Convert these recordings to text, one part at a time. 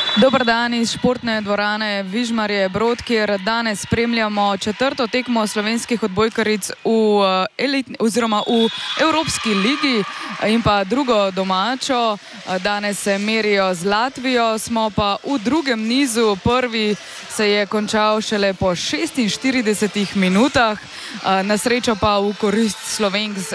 Dober dan iz športne dvorane Vižmarje Brod, kjer danes spremljamo četrto tekmo slovenskih odbojkaric v Evropski ligi in pa drugo domačo. Danes se merijo z Latvijo, smo pa v drugem nizu. Prvi se je končal šele po 46 minutah. Na srečo pa v korist Slovenk z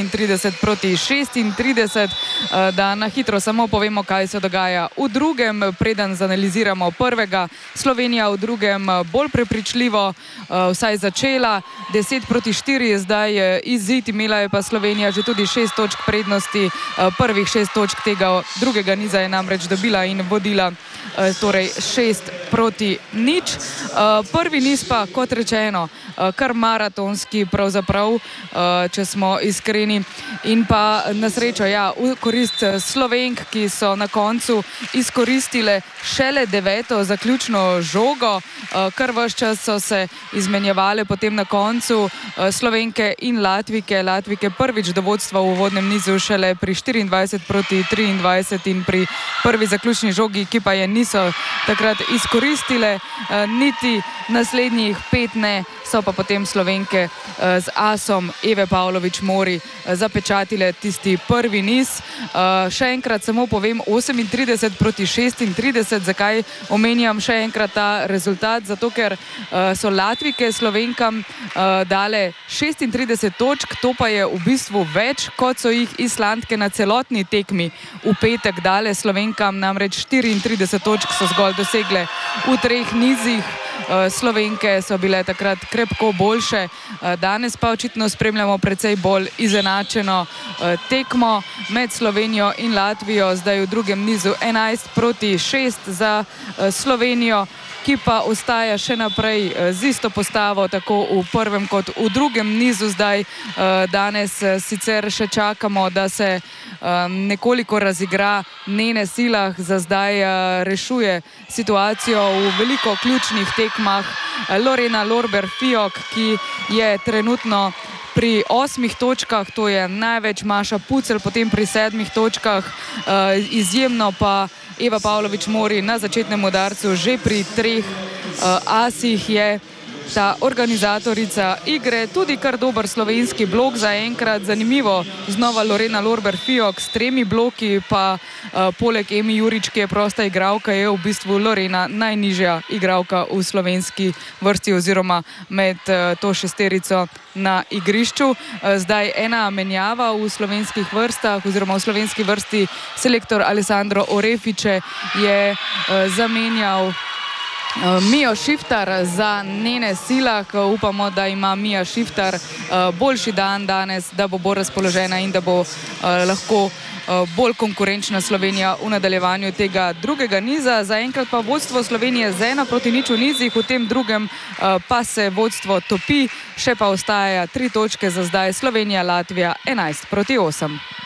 38-36. Da na hitro samo povemo, kaj se dogaja v drugem, preden zanaliziramo prvega. Slovenija v drugem bolj prepričljivo vsaj začela. 10-4 je zdaj izid, imela je pa Slovenija že tudi 6 točk prednosti. Prvih 6 točk tega drugega niza je namreč dobila in vodila torej 6-0. Prvi niz pa, kot rečeno, kar maratonski pravzaprav, če smo iskreni. In pa na srečo, ja, v korist Slovenk, ki so na koncu izkoristile šele 9. zaključno žogo. Kar ves čas so se izmenjevale potem na koncu Slovenke in Latvijke. Latvijke prvič do vodstva v uvodnem nizu šele pri 24-23 in pri prvi zaključni žogi, ki pa je niso takrat izkoristile, niti naslednjih 5 ne. So pa potem Slovenke z asom Eve Pavlović-Mori zapečatile tisti prvi niz. Še enkrat samo povem, 38-36. Zakaj omenjam še enkrat ta rezultat? Zato, ker so Latvijke Slovenkam dale 36 točk, to pa je v bistvu več, kot so jih Islandke na celotni tekmi v petek dale Slovenkam, namreč 34 točk so zgolj dosegle v 3 nizih. Slovenke so bile takrat krepko boljše, danes pa očitno spremljamo precej bolj izenačeno tekmo med Slovenijo in Latvijo. Zdaj v drugem nizu 11-6 za Slovenijo, ki pa ostaja še naprej z isto postavo, tako v prvem kot v drugem nizu. Zdaj danes sicer še čakamo, da se nekoliko razigra Nene Silah, za zdaj rešuje situacijo v veliko ključnih tekmah Lorena Lorber-Fijock, ki je trenutno pri 8 točkah, to je največ. Maša Pucelj potem pri 7 točkah, izjemno pa Eva Pavlović-Mori na začetnem udarcu že pri 3 asih. Je ta organizatorica igre, tudi kar dober slovenski blok zaenkrat. Zanimivo, znova Lorena Lorber-Fijock s 3 bloki, pa poleg Emi Jurič, ki je prosta igralka, je v bistvu Lorena najnižja igralka v slovenski vrsti oziroma med to šesterico na igrišču. Zdaj ena menjava v slovenskih vrstah oziroma v slovenski vrsti. Selektor Alessandro Orefice je zamenjal Mijo Šiftar za Nene Silah. Upamo, da ima Mija Šiftar boljši dan danes, da bo bolj razpoložena in da bo lahko bolj konkurenčna Slovenija v nadaljevanju tega drugega niza. Zaenkrat pa vodstvo Slovenije z 1-0 v nizih, v tem drugem pa se vodstvo topi, še pa ostaja 3 točke za zdaj. Slovenija, Latvija 11-8.